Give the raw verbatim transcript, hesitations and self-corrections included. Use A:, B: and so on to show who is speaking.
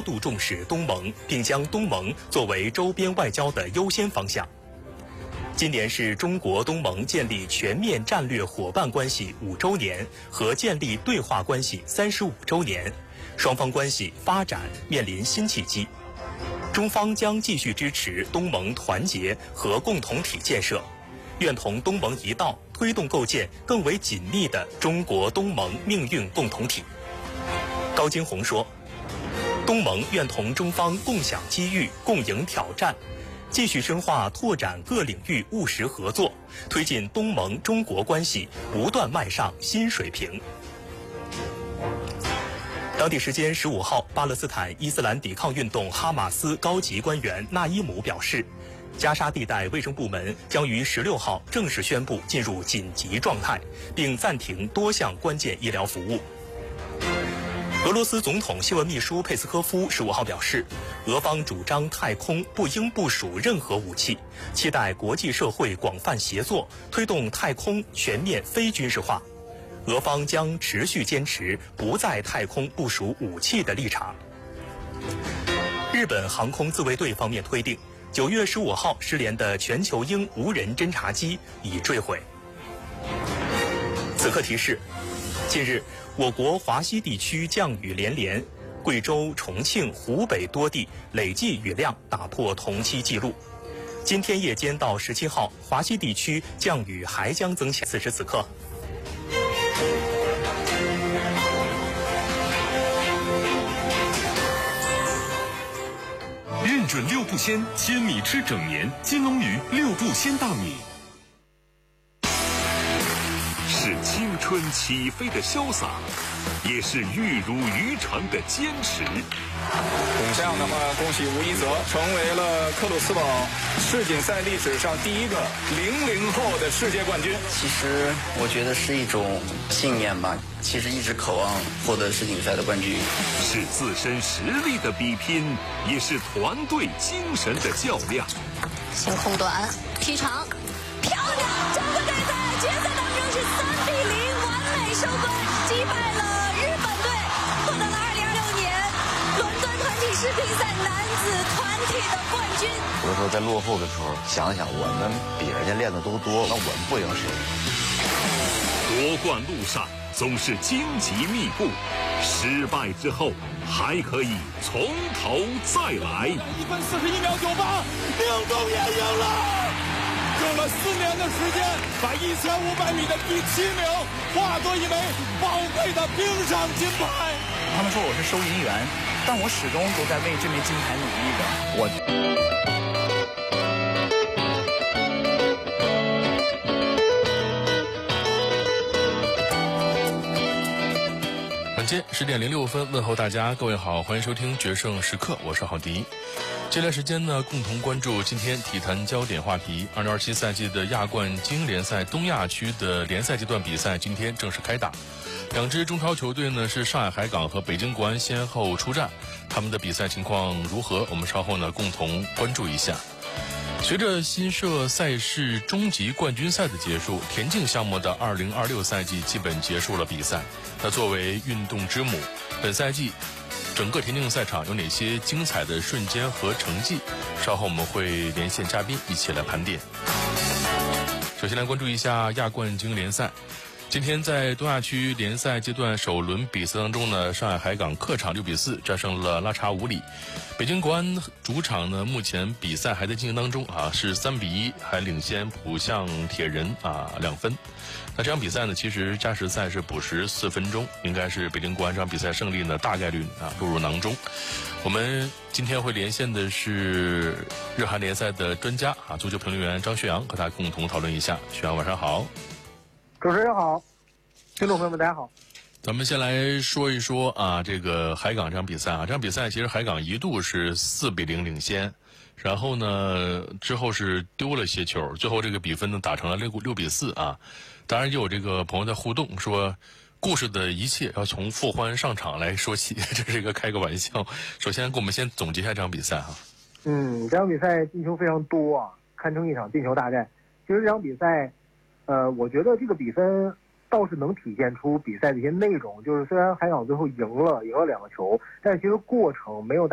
A: 度重视东盟，并将东盟作为周边外交的优先方向。今年是中国东盟建立全面战略伙伴关系五周年和建立对话关系三十五周年，双方关系发展面临新契机。中方将继续支持东盟团结和共同体建设，愿同东盟一道推动构建更为紧密的中国东盟命运共同体。高金红说，东盟愿同中方共享机遇，共迎挑战，继续深化拓展各领域务实合作，推进东盟中国关系不断迈上新水平。当地时间十五号，巴勒斯坦伊斯兰抵抗运动哈马斯高级官员纳伊姆表示，加沙地带卫生部门将于十六号正式宣布进入紧急状态，并暂停多项关键医疗服务。俄罗斯总统新闻秘书佩斯科夫十五号表示，俄方主张太空不应部署任何武器，期待国际社会广泛协作，推动太空全面非军事化。俄方将持续坚持不在太空部署武器的立场。日本航空自卫队方面推定，九月十五号失联的全球鹰无人侦察机已坠毁。此刻提示，近日我国华西地区降雨连连，贵州、重庆、湖北多地累计雨量打破同期纪录。今天夜间到十七号，华西地区降雨还将增强。此时此刻，
B: 认准六步鲜，鲜米吃整年。金龙鱼六步鲜大米，是青春起飞的潇洒，也是玉如渔船的坚持。
C: 这样的话，恭喜吴一泽成为了克鲁斯堡世锦赛历史上第一个零零后的世界冠军。
D: 其实我觉得是一种信念吧，其实一直渴望获得世锦赛的冠军。
B: 是自身实力的比拼，也是团队精神的较量。
E: 先空短劈长，漂亮！中国队在决赛当中是三比零完美收官，击败了日本队，获得了二零二六年伦敦团体世乒赛男子团体的冠军。
F: 有的时候在落后的时候，想想我们比人家练的都多，那我们不赢谁？
B: 夺冠路上总是荆棘密布，失败之后还可以从头再来。
C: 一分四十一秒九八，领中也赢了，用了四年的时间，把一千五百米的第七名化作一枚宝贵的冰上金牌。
G: 他们说我是收银员，但我始终都在为这枚金牌努力的。我。
H: 晚间十点零六分，问候大家，各位好，欢迎收听决胜时刻，我是郝迪。接下来时间呢，共同关注今天体坛焦点话题。二零二七赛季的亚冠精英联赛东亚区的联赛阶段比赛今天正式开打，两支中超球队呢是上海海港和北京国安先后出战，他们的比赛情况如何？我们稍后呢共同关注一下。随着新设赛事终极冠军赛的结束，田径项目的二零二六赛季基本结束了比赛。那作为运动之母，本赛季整个田径赛场有哪些精彩的瞬间和成绩？稍后我们会连线嘉宾一起来盘点。首先来关注一下亚冠精英联赛。今天在东亚区联赛阶段首轮比赛当中呢，上海海港客场六比四战胜了拉查五里。北京国安主场呢，目前比赛还在进行当中啊，是三比一还领先浦项铁人啊两分。那这场比赛呢，其实加时赛是补时四分钟，应该是北京国安这场比赛胜利呢大概率啊落入囊中。我们今天会连线的是日韩联赛的专家啊，足球评论员张学阳，和他共同讨论一下。学阳晚上好。
I: 主持人好，听众朋友们大家好。
H: 咱们先来说一说啊，这个海港这场比赛啊，这场比赛其实海港一度是四比零领先，然后呢之后是丢了些球，最后这个比分呢打成了六六比四啊。当然也有这个朋友在互动说，故事的一切要从傅欢上场来说起，这是一个开个玩笑。首先给我们先总结一下这场比赛哈。
I: 嗯，这场比赛进球非常多啊，堪称一场进球大战。其实这场比赛。呃，我觉得这个比分倒是能体现出比赛的一些内容，就是虽然海港最后赢了，赢了两个球，但其实过程没有